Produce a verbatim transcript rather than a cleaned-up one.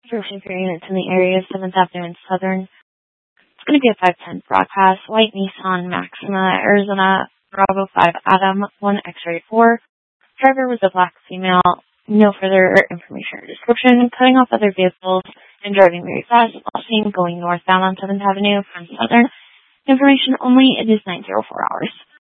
Searching for units in the area of seventh Avenue and Southern. It's going to be a five ten broadcast. White Nissan Maxima, Arizona, Bravo five Adam, one X-ray four. Driver was a black female. No further information or description. Cutting off other vehicles and driving very fast while seen going northbound on seventh Avenue from Southern. Information only. It is nine oh four hours.